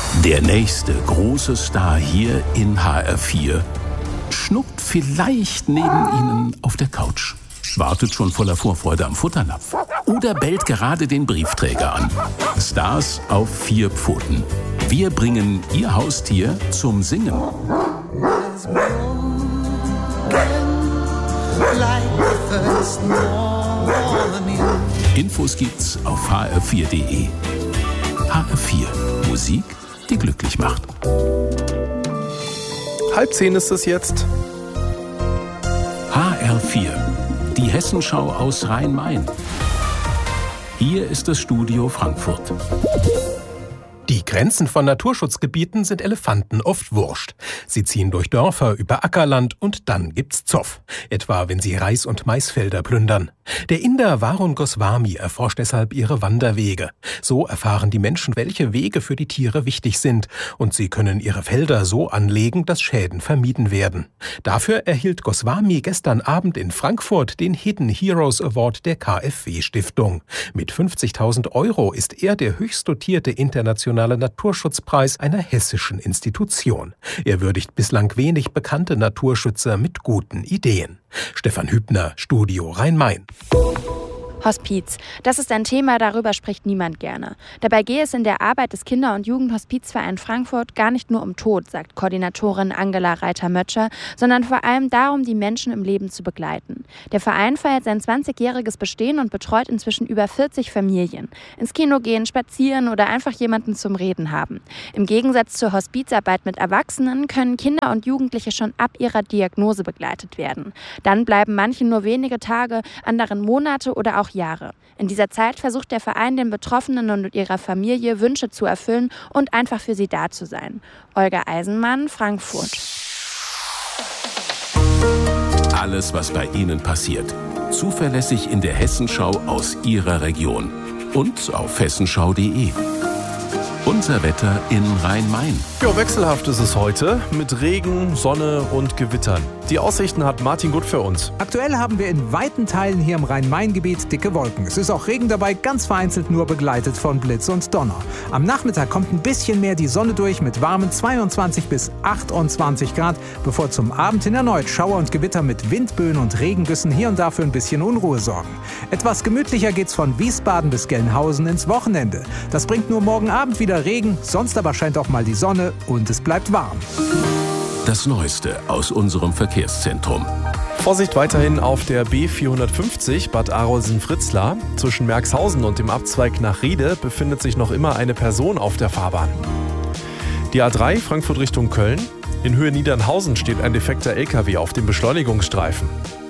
Der nächste große Star hier in HR4 schnuckt vielleicht neben Ihnen auf der Couch, wartet schon voller Vorfreude am Futternapf oder bellt gerade den Briefträger an. Stars auf 4 Pfoten. Wir bringen Ihr Haustier zum Singen. Infos gibt's auf hr4.de. HR4. Musik, die glücklich macht. 9:30 ist es jetzt. HR4. Die Hessenschau aus Rhein-Main. Hier ist das Studio Frankfurt. Die Grenzen von Naturschutzgebieten sind Elefanten oft wurscht. Sie ziehen durch Dörfer, über Ackerland und dann gibt's Zoff. Etwa, wenn sie Reis- und Maisfelder plündern. Der Inder Varun Goswami erforscht deshalb ihre Wanderwege. So erfahren die Menschen, welche Wege für die Tiere wichtig sind. Und sie können ihre Felder so anlegen, dass Schäden vermieden werden. Dafür erhielt Goswami gestern Abend in Frankfurt den Hidden Heroes Award der KfW-Stiftung. Mit 50.000 € ist er der höchst dotierte internationale Naturschutzpreis einer hessischen Institution. Er würdigt bislang wenig bekannte Naturschützer mit guten Ideen. Stefan Hübner, Studio Rhein-Main. Hospiz. Das ist ein Thema, darüber spricht niemand gerne. Dabei gehe es in der Arbeit des Kinder- und Jugendhospizvereins Frankfurt gar nicht nur um Tod, sagt Koordinatorin Angela Reiter-Mötscher, sondern vor allem darum, die Menschen im Leben zu begleiten. Der Verein feiert sein 20-jähriges Bestehen und betreut inzwischen über 40 Familien. Ins Kino gehen, spazieren oder einfach jemanden zum Reden haben. Im Gegensatz zur Hospizarbeit mit Erwachsenen können Kinder und Jugendliche schon ab ihrer Diagnose begleitet werden. Dann bleiben manche nur wenige Tage, anderen Monate oder auch Jahre. In dieser Zeit versucht der Verein den Betroffenen und ihrer Familie Wünsche zu erfüllen und einfach für sie da zu sein. Olga Eisenmann, Frankfurt. Alles, was bei Ihnen passiert. Zuverlässig in der Hessenschau aus Ihrer Region. Und auf hessenschau.de. Unser Wetter in Rhein-Main. Ja, wechselhaft ist es heute mit Regen, Sonne und Gewittern. Die Aussichten hat Martin Gut für uns. Aktuell haben wir in weiten Teilen hier im Rhein-Main-Gebiet dicke Wolken. Es ist auch Regen dabei, ganz vereinzelt nur begleitet von Blitz und Donner. Am Nachmittag kommt ein bisschen mehr die Sonne durch mit warmen 22 bis 28 Grad, bevor zum Abend hin erneut Schauer und Gewitter mit Windböen und Regengüssen hier und da für ein bisschen Unruhe sorgen. Etwas gemütlicher geht's von Wiesbaden bis Gelnhausen ins Wochenende. Das bringt nur morgen Abend wieder Regen, sonst aber scheint auch mal die Sonne und es bleibt warm. Das Neueste aus unserem Verkehrszentrum. Vorsicht weiterhin auf der B450 Bad Arolsen-Fritzlar. Zwischen Merxhausen und dem Abzweig nach Riede befindet sich noch immer eine Person auf der Fahrbahn. Die A3 Frankfurt Richtung Köln. In Höhe Niedernhausen steht ein defekter LKW auf dem Beschleunigungsstreifen.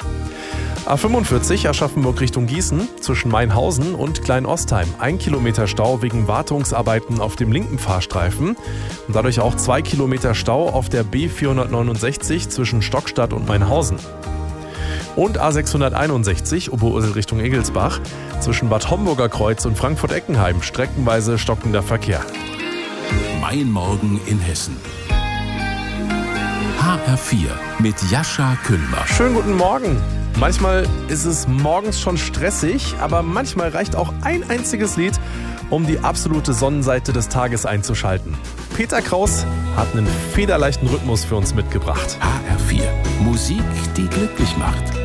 A45 Aschaffenburg Richtung Gießen zwischen Mainhausen und Kleinostheim. 1 Kilometer Stau wegen Wartungsarbeiten auf dem linken Fahrstreifen und dadurch auch 2 Kilometer Stau auf der B469 zwischen Stockstadt und Mainhausen. Und A661 Oberursel Richtung Egelsbach zwischen Bad Homburger Kreuz und Frankfurt-Eckenheim. Streckenweise stockender Verkehr. Mein Morgen in Hessen. HR4 mit Jascha Küllmer. Schönen guten Morgen. Manchmal ist es morgens schon stressig, aber manchmal reicht auch ein einziges Lied, um die absolute Sonnenseite des Tages einzuschalten. Peter Kraus hat einen federleichten Rhythmus für uns mitgebracht. HR4. Musik, die glücklich macht.